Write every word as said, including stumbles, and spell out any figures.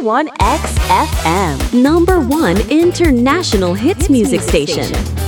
ninety-one X F M, number one international hits music station.